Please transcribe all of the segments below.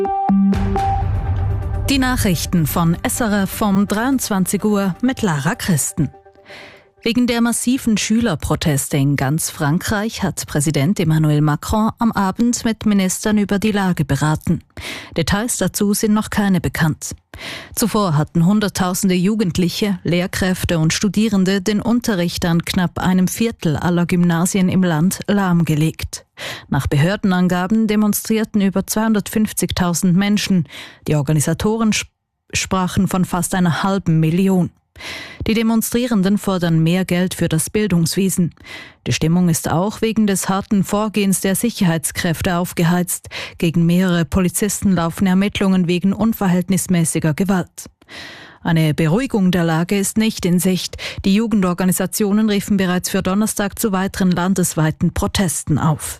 Die Nachrichten von SRF um 23 Uhr mit Lara Christen. Wegen der massiven Schülerproteste in ganz Frankreich hat Präsident Emmanuel Macron am Abend mit Ministern über die Lage beraten. Details dazu sind noch keine bekannt. Zuvor hatten Hunderttausende Jugendliche, Lehrkräfte und Studierende den Unterricht an knapp einem Viertel aller Gymnasien im Land lahmgelegt. Nach Behördenangaben demonstrierten über 250.000 Menschen. Die Organisatoren sprachen von fast 500.000. Die Demonstrierenden fordern mehr Geld für das Bildungswesen. Die Stimmung ist auch wegen des harten Vorgehens der Sicherheitskräfte aufgeheizt. Gegen mehrere Polizisten laufen Ermittlungen wegen unverhältnismäßiger Gewalt. Eine Beruhigung der Lage ist nicht in Sicht. Die Jugendorganisationen riefen bereits für Donnerstag zu weiteren landesweiten Protesten auf.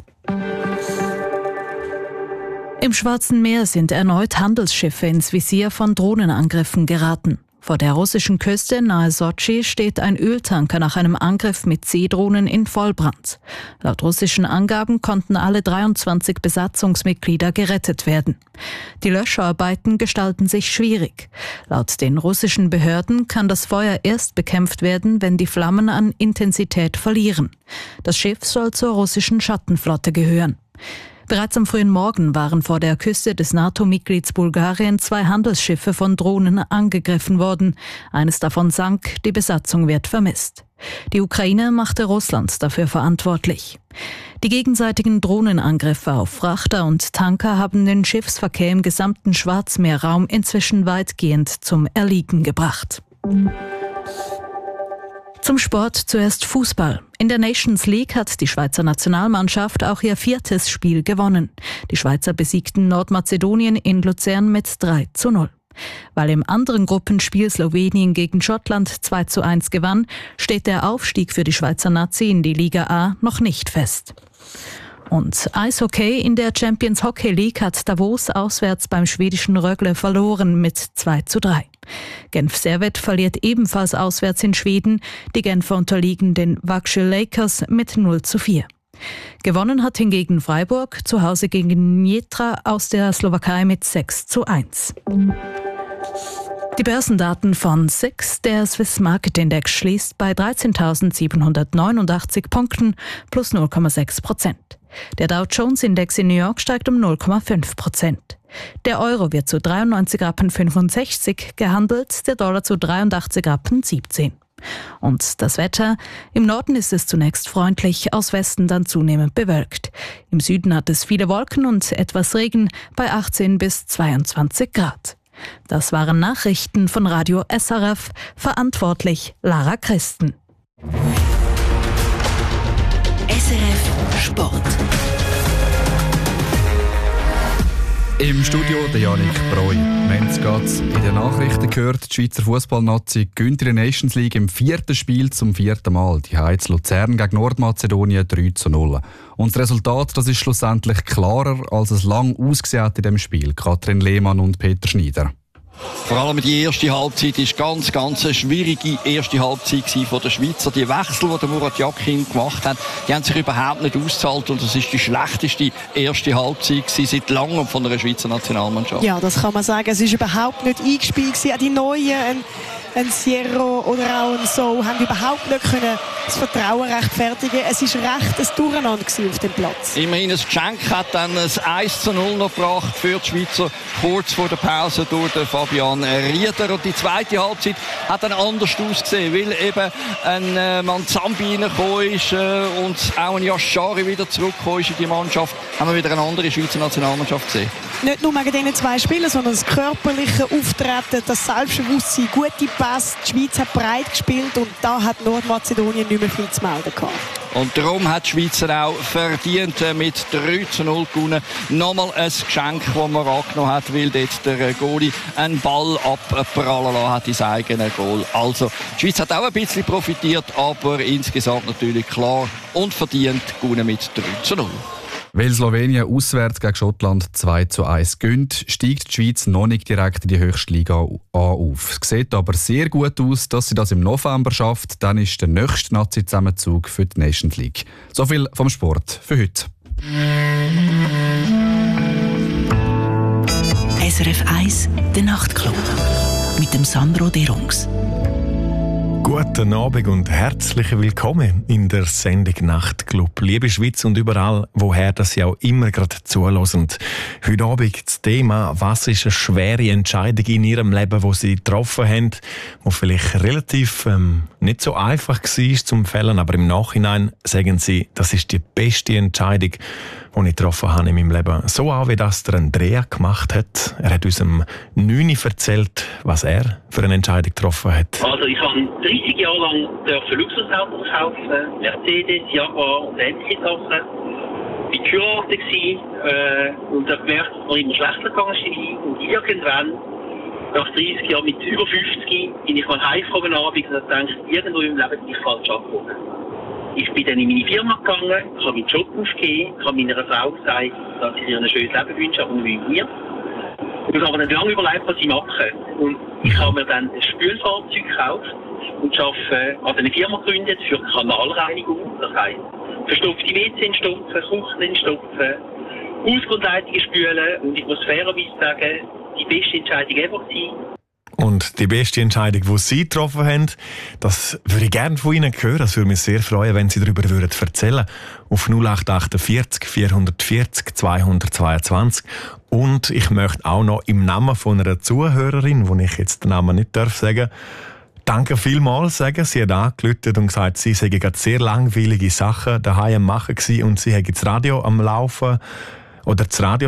Im Schwarzen Meer sind erneut Handelsschiffe ins Visier von Drohnenangriffen geraten. Vor der russischen Küste nahe Sotschi steht ein Öltanker nach einem Angriff mit Seedrohnen in Vollbrand. Laut russischen Angaben konnten alle 23 Besatzungsmitglieder gerettet werden. Die Löscharbeiten gestalten sich schwierig. Laut den russischen Behörden kann das Feuer erst bekämpft werden, wenn die Flammen an Intensität verlieren. Das Schiff soll zur russischen Schattenflotte gehören. Bereits am frühen Morgen waren vor der Küste des NATO-Mitglieds Bulgarien 2 Handelsschiffe von Drohnen angegriffen worden. Eines davon sank, die Besatzung wird vermisst. Die Ukraine machte Russland dafür verantwortlich. Die gegenseitigen Drohnenangriffe auf Frachter und Tanker haben den Schiffsverkehr im gesamten Schwarzmeerraum inzwischen weitgehend zum Erliegen gebracht. Zum Sport zuerst Fußball. In der Nations League hat die Schweizer Nationalmannschaft auch ihr 4. Spiel gewonnen. Die Schweizer besiegten Nordmazedonien in Luzern mit 3:0. Weil im anderen Gruppenspiel Slowenien gegen Schottland 2:1 gewann, steht der Aufstieg für die Schweizer Nazi in die Liga A noch nicht fest. Und Eishockey: in der Champions Hockey League hat Davos auswärts beim schwedischen Rögle verloren mit 2:3. Genf Servette verliert ebenfalls auswärts in Schweden. Die Genfer unterliegen den Växjö Lakers mit 0:4. Gewonnen hat hingegen Freiburg zu Hause gegen Nitra aus der Slowakei mit 6:1. Die Börsendaten von SIX. Der Swiss Market Index schließt bei 13.789 Punkten plus 0,6%. Der Dow Jones Index in New York steigt um 0,5%. Der Euro wird zu 93,65 Rappen gehandelt, der Dollar zu 83,17 Rappen. Und das Wetter: im Norden ist es zunächst freundlich, aus Westen dann zunehmend bewölkt. Im Süden hat es viele Wolken und etwas Regen bei 18 bis 22 Grad. Das waren Nachrichten von Radio SRF, verantwortlich Lara Christen. SRF Sport. Im Studio der Janik Breu. Wir haben es gerade in den Nachrichten gehört, die Schweizer Fußballnazi gewinnt in der Nations League im 4. Spiel zum 4. Mal. Die Heiz Luzern gegen Nordmazedonien 3:0. Und das Resultat, das ist schlussendlich klarer, als es lang ausgesehen hat in dem Spiel. Katrin Lehmann und Peter Schneider. Vor allem die erste Halbzeit war ganz eine schwierige erste Halbzeit von den Schweizer. Die Wechsel, die Murat Yakin gemacht hat, die haben sich überhaupt nicht ausgezahlt. Und das ist die schlechteste erste Halbzeit seit langem von der Schweizer Nationalmannschaft. Ja, das kann man sagen. Es ist überhaupt nicht eingespielt gewesen. Auch die Neuen, ein Sierro oder auch ein So, haben überhaupt nicht können das Vertrauen rechtfertigen. Es war recht ein Durcheinander auf dem Platz. Immerhin ein Geschenk hat dann ein 1:0 noch gebracht für die Schweizer, kurz vor der Pause durch den Fabian Rieder. Und die zweite Halbzeit hat dann anders ausgesehen, weil eben ein Manzambi reingekommen ist und auch ein Yashari wieder zurückgekommen ist in die Mannschaft. Haben wir wieder eine andere Schweizer Nationalmannschaft gesehen. Nicht nur wegen diesen 2 Spielern, sondern das körperliche Auftreten, das Selbstbewusstsein, gute Pässe. Die Schweiz hat breit gespielt und da hat Nordmazedonien nicht mehr viel zu melden gehabt. Und darum hat die Schweizer auch verdient mit 3:0 gewonnen. Nochmal ein Geschenk, das man angenommen hat, weil dort der Goalie einen Ball abprallen lassen hat ins eigene Goal. Also, die Schweiz hat auch ein bisschen profitiert, aber insgesamt natürlich klar und verdient gewonnen mit 3:0. Weil Slowenien auswärts gegen Schottland 2:1 gönnt, steigt die Schweiz noch nicht direkt in die höchste Liga auf. Es sieht aber sehr gut aus, dass sie das im November schafft. Dann ist der nächste Nazi-Zusammenzug für die Nations League. So viel vom Sport für heute. SRF 1, der Nachtclub. Mit dem Sandro Derungs. Guten Abend und herzlich willkommen in der Sendung Nachtclub. Liebe Schweiz und überall, woher das Sie auch immer gerade zuhören. Heute Abend das Thema, was ist eine schwere Entscheidung in Ihrem Leben, die Sie getroffen haben, die vielleicht relativ nicht so einfach war zum Fällen, aber im Nachhinein sagen Sie, das ist die beste Entscheidung, die ich getroffen habe in meinem Leben. So auch, wie das der Andrea gemacht hat. Er hat uns am 9. erzählt, was er für eine Entscheidung getroffen hat. Also ich habe 30 Jahre lang Luxusautos kaufen, Mercedes, Jaguar und ähnliche Sachen. Ich war geheiratet und habe gemerkt, dass mir immer schlechter gegangen ist. Und irgendwann, nach 30 Jahren mit über 50, bin ich mal heimgekommen am Abend und habe gedacht, irgendwo im Leben bin ich falsch abgekommen. Ich bin dann in meine Firma gegangen, habe meinen Job aufgegeben, habe meiner Frau gesagt, dass ich ihr ein schönes Leben wünsche, aber nur mit mir. Und ich habe dann lange überlegt, was ich mache. Und ich habe mir dann ein Spülfahrzeug gekauft und arbeite eine Firma gegründet für Kanalreinigung. Das heisst, verstopfte WC entstopfen, Kuchen entstopfen, Hausgrundleitungen spülen. Und ich muss fairerweise sagen, die beste Entscheidung ever war. Und die beste Entscheidung, die Sie getroffen haben, das würde ich gerne von Ihnen hören. Es würde mich sehr freuen, wenn Sie darüber erzählen würden. Auf 0848 440 222. Und ich möchte auch noch im Namen von einer Zuhörerin, wo ich jetzt den Namen nicht sagen darf, danke vielmals sagen. Sie hat angerufen und gesagt, sie sei gerade sehr langweilige Sachen daheim am Machen gewesen und sie hat das Radio am Laufen oder das Radio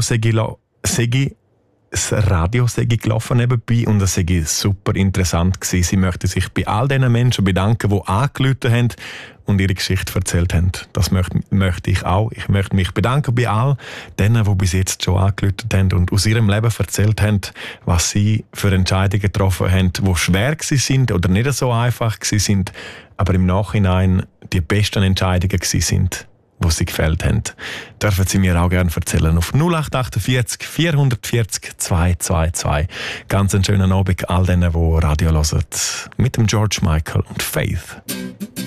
sei gelaufen nebenbei und das sei super interessant gewesen. Sie möchte sich bei all diesen Menschen bedanken, die angerufen haben und ihre Geschichte erzählt haben. Das möchte ich auch. Ich möchte mich bedanken bei all denen, die bis jetzt schon angerufen haben und aus ihrem Leben erzählt haben, was sie für Entscheidungen getroffen haben, die schwer sind oder nicht so einfach sind, aber im Nachhinein die besten Entscheidungen sind, die sie gefällt haben. Dürfen Sie mir auch gerne erzählen auf 0848 440 222. Ganz einen schönen Abend all denen, die Radio hören. Mit dem George Michael und Faith.